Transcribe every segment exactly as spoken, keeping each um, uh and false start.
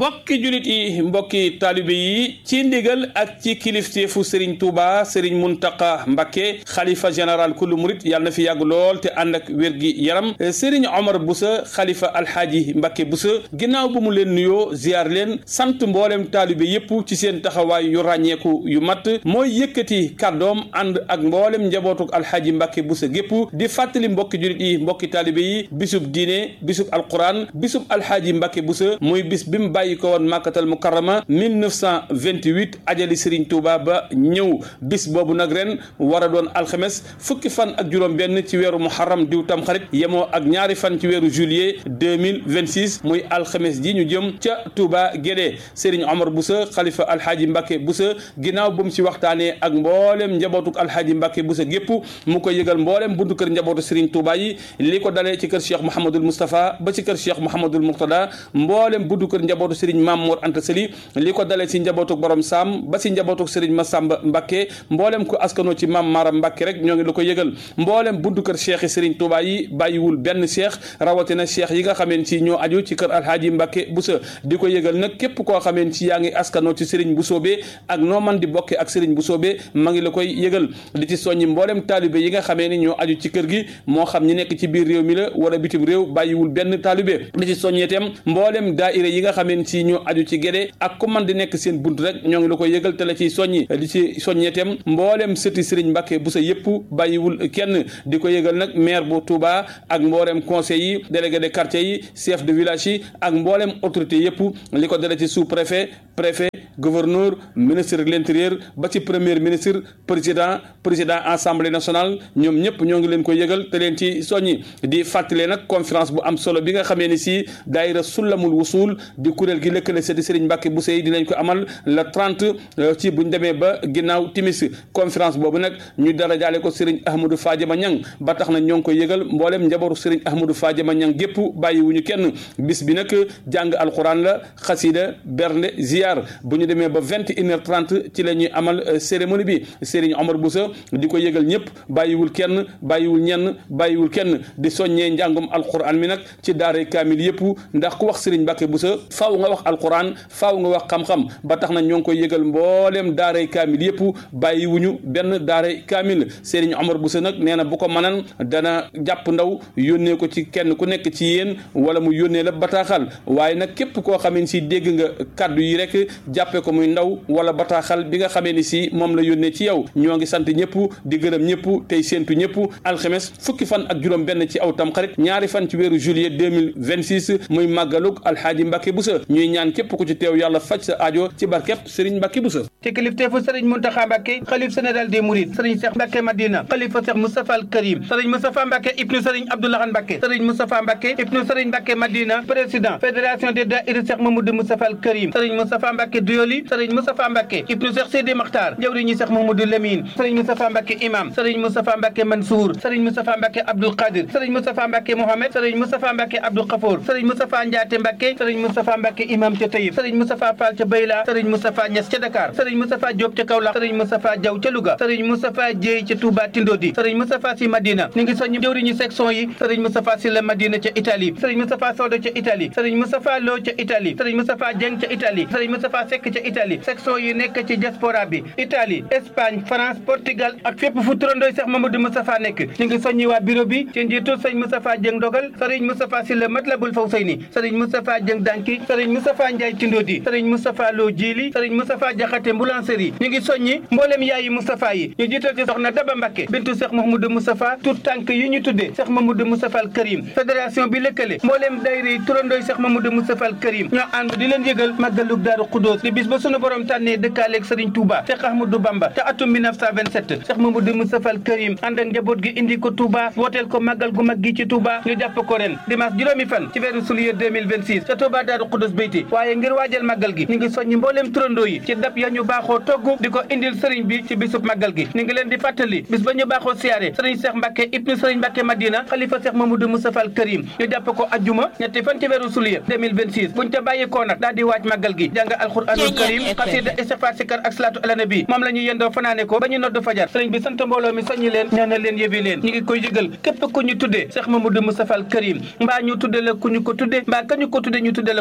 mbokki julit yi mbokki taalibe yi ci ndigal ak ci kilifteefu Serigne Touba Serigne Mountakha Mbacké xalifa général kullu murit yàlla na fi yàgg lool te ànd ak wér gi yaram Serigne Omar Boussa xalifa alxaaji Mbacké Boussa ginnaaw bu mu leen nuyoo ziar leen sant mboolem taalibe yépp ci seen taxawaay yu ràññeeku yu mat mooy yëkkati kàddoom ànd ak mboolem njabootuk alxaaji Mbacké Boussa gépp di fàttali mbokki julit yi mbokki taalibe yi bisub diine bisub alquran bisub alxaaji Mbacké Boussa muy bis bi mu bàyyi ko woon Makkatal Mukarrama mille neuf cent vingt-huit ajali Serigne Touba ba ñëw bis boobu nag ren war a doon alxames fukki fan ak juróom benn ci weeru muharram diw tam xarit yemoo ak ñaari fan ci weeru juillet deux mille vingt-six muy alxames ji ñu jëm ca Touba Guédé Serigne Omar Boussa xalifa alxaaji Mbacké Boussa ginnaaw bu mu ci waxtaanee ak mboolem njabootuk alxaaji Mbacké Boussa gépp mu ko yëgal mboolem buntu kër njabootu Serigne Touba yi li ko dalee ci kër Cheikh Mouhamadul Moustapha ba ci kër Cheikh Mouhamadul Mourtada mboolem buntu kër njabootu Serigne Mame Mor Anta Sali li ko dalee ci njabootuk borom Sam ba ci njabootuk Serigne Massamba Mbacké mboolem ko askanoo ci Mame Maram Mbacké rek ñoo ngi la ko yëgal mboolem buntu kër cheikh Serigne Touba yi bàyyiwul benn cheikh rawatina cheikh yi nga xameen ci ñoo aju ci kër alhaaji Mbacké Boussa di ko yëgal nag képp koo xameen ci yaa ngi askanoo ci Serigne Boussobé ak noo man di bokke ak Serigne Boussobé ma ngi la koy yëgal di ci soññi mboolem taalibe yi nga xamee ni ñoo aju ci kër gi moo xam ñi nekk ci biir réew mi la wala bitim réew bàyyiwul benn taalibe di ci soññee itam mboolem daayira yi nga xameen ci ñoo aju ci Guédé ak ku man di nekk seen bunt rek ñoo ngi la koy yëgal te la ciy soññi di ci soññee itam mboolem sëti Serigne Mbacké Boussa yëpp bàyyiwul kenn di ko yëgal nag maire bu Touba ak mboolem conseil yi délégué de quartier yi chef de village yi ak mboolem autorité yëpp li ko dale ci sous préfet préfet gouverneur ministre de l'intérieur ba ci premier ministre président président assemblée nationale ñoom ñëpp ñoo ngi leen ko yëgal te leen ci soññi di fàttale nag conférence bu am solo bi nga xamee ni si daayira Sullamul Wusul di kuréel gi lëkkale sëti Serigne Mbacké Boussa yi dinañ ko amal le trente ci buñ demee ba ginnaaw timis conférence boobu nag ñu dara jaale ko Serigne Ahmadou Fadiama Niang ba tax na ñoo ngi koy yëgal mboolem njabootu Serigne Ahmadou Fadiama Niang gépp bàyyiwuñu kenn bis bi nag jàng alquran la xasida bernde ziar bu ñu demee ba vingt et une heures trente ci la ñuy amal cérémonie bi Serigne Omar Boussa di ko yëgal ñëpp bàyyiwul kenn bàyyiwul ñenn bàyyiwul kenn di soññee njàngum alquran mi nag ci daaray kaamil yëpp ndax ku wax Serigne Mbacké Boussa faaw nga wax alquran faaw nga wax xam-xam ba tax na ñoo ngi koy yëgal mboolem daaray kaamil yëpp bàyyiwuñu benn daaray kaamil Serigne Omar Boussa nag nee na bu ko mënan dana jàpp ndaw yónnee ko ci kenn ku nekk ci yéen wala mu yónnee la bataaxal waaye nag képp koo xamee ni si dégg nga kaddu yi rek jàppee ko muy ndaw wala bataaxal bi nga xamee ni si moom la yónnee ci yow ñoo ngi sant ñëpp di gërëm ñëpp tey séentu ñëpp alxames fukki fan ak juróom benn ci aw tamxarit ñaari fan ci weeru juillet deux mille vingt-six muy màggalug alxaaji Mbacké Boussa ñuy ñaan képp ku ci teew yàlla faj sa aajo ci barkeb Serigne Mbacké Boussa ci kilifteefu Serigne Mountakha Mbacké xalif général des Mourides Serigne Cheikh Mbacké Madina xalifa Cheikh Moustapha Al Karim Serigne Moustapha Mbacké ibnu Serigne Abdou Lahad Mbacké Serigne Moustapha Mbacké ibnu Serigne Mbacké Madina président fédération des daïra Cheikh Mamadou Moustapha Al Karim Serigne Moustapha Mbacké Doyoli Serigne Moustapha Mbacké ibnu Cheikh Sidi Makhtar jawriñu Cheikh Mamadou Lamine Serigne Moustapha Mbacké imam Serigne Moustapha Mbacké Mansour Serigne Moustapha Mbacké Abdoul Qadir Serigne Moustapha Mbacké Mohamed Serigne Moustapha Mbacké Abdou Khafour Serigne Moustapha Ndiaté Mbacké Serigne Moustapha Mbacké imam ca Taïf Serigne Moustapha Fall ca Bayla Serigne Moustapha Niass ca Dakar Serigne Moustapha Diop ca Kaolack Serigne Moustapha Diaw ca Louga Serigne Moustapha Dieye ca Touba Tindodi Serigne Moustapha Sy Madina ñu ngi soñu jawriñu section yi Serigne Moustapha Sy la Madina ca Italie Serigne Moustapha Sodo ca Italie Serigne Moustapha Lo ca Italie Serigne Moustapha Dieng ca Italie Serigne Moustapha Seck ca Italie section yi nekk ci diaspora bi Italie Espagne France Portugal ak fépp fu turandooy Cheikh Mamadou Moustapha nekk ñu ngi soññi waa bureau bi ci njiitu Serigne Moustapha Dieng Dogal Serigne Moustapha Sy la Matlabul Fawzayni Serigne Moustapha Dieng Danki Serigne Moustapha Ndiaye Tindodi Serigne Moustapha Lo Djili Serigne Moustapha Diakhaté Mboulancerie ñu ngi soññi mboolem yaayi Moustapha yi ñu jiital ci soxna Daba Mbacké bintu Cheikh Mamadou Moustapha tout tànk yi ñu tuddee Cheikh Mamadou Moustapha Al Karim fédération bi lëkkale mboolem daayira yi turandooy Cheikh Mamadou Moustapha Al Karim ñoo ànd di leen yëgal màggalug Daaru Khoudoss di bis ba sunu borom tànnee dëkkaaleeg Serigne Touba Cheikh Ahmadou Bamba te atum mille neuf cent vingt-sept Cheikh Mamadou Moustapha Al Karim ànd ak njaboot gi indi ko Touba wooteel ko màggal gu mag gi ci Touba ñu jàpp ko ren dimanche juróomi fan ci weeru juillet deux mille vingt-six ca Touba Daaru Khoudoss Beyti waaye ngir waajal màggal gi ñu ngi soññi mbooleem turandoo yi ci dab ya ñu baaxoo togg di ko indil Serigne bi ci bisub màggal gi ñu ngi leen di fàttali bis ba ñu baaxoo siyaare Serigne Cheikh Mbacké ibnu Serigne Mbacké Madina xalifa Cheikh Mamadou Moustapha Al Karim ñu jàpp ko ajjuma ñetti fan ci weeru juillet deux mille vingt-six buñ ca bàyyikoo nag daal di waaj màggal gi jàng alxuraanul karim xasida istighfar sikar ak salaatu ala nabi moom la ñu yendoo fanaane ko ba ñu nodd fajar Serigne bi sant mbooloo mi soññi leen ñaanal leen yëbi leen ñu ngi koy yëgal képp ku ñu tuddee Cheikh Mamadou Moustapha Al Karim mbaa ñu tudde la ku ñu ko tudde mbaa ka ñu ko tudde ñu tudde la ko noo ngi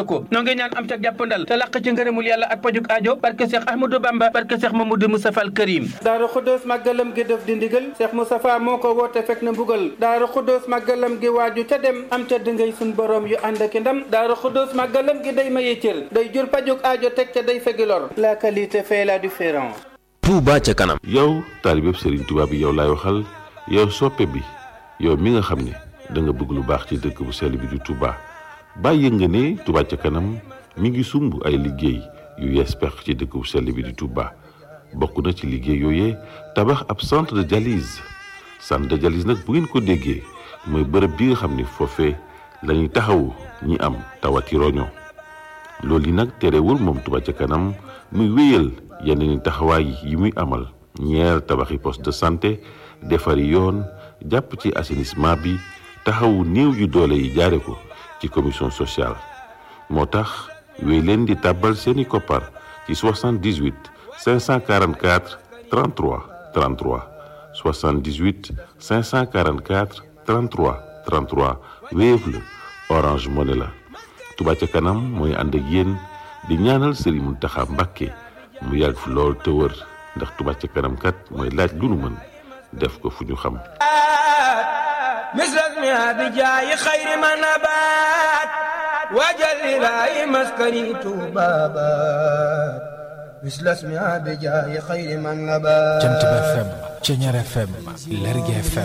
nga ñaan am ca jàppandal te laq ci ngërëmul yàlla ak pajuk aajo barke Cheikh Ahmadou Bamba barke Cheikh Mamadou Moustapha al Karim. Daaru Xuddoos màggalam gi def di ndigal Cheikh Moustapha moo ko woote fekk na mbugal Daaru Xuddoos màggalam gi waaju ca dem am ca dëngay sun borom yu ànd ak ndam Daaru Xuddoos màggalam gi day maye cër day jur pajuk aajo teg ca day fegi lor la qualité fait la différence. Touba ca kanam. yow taalibe Serigne Touba bi yow laay waxal yow soppe bi yow mi nga xam ne da nga bëgg lu baax ci dëkk bu sell bi di Touba bàyyi nga ne Touba ca kanam mi ngi sumb ay liggéey yu yees pex ci dëkk bu sell bi di Touba bokk na ci liggéey yooyee tabax ab centre de dialyse centre de dialyse nag bu ngeen ko déggee mooy bërëb bi nga xam ne foofee la ñuy taxawu ñi am tawati roño loolu yi nag terewul moom Touba ca kanam muy wéyal yeneen i taxawaay yi muy amal ñeer tabaxi poste de santé defari yoon jàpp ci assainissement bi taxawu néew yu doole yi jaare ko ci commission sociale moo tax wéy leen di tàbbal seeni koppar ci soixante-dix-huit cinq cent quarante-quatre trente-trois trente-trois soixante-dix-huit cinq cent quarante-quatre trente-trois trente-trois Wave la Orange Money la Touba ca kanam mooy ànd ak yéen di ñaanal Serigne Mountakha Mbacké mu yàgg fi lool te wër ndax Touba ca kanam kat mooy laaj lu nu mën def ko fu ñu xam misras mi bi jaayi xayri ma nabaat wajal ilaahi maskani tuubaabaat misras mi bi jaayi xayri ma nabaat Jant Ba F M Ceñeer F M Lergui F M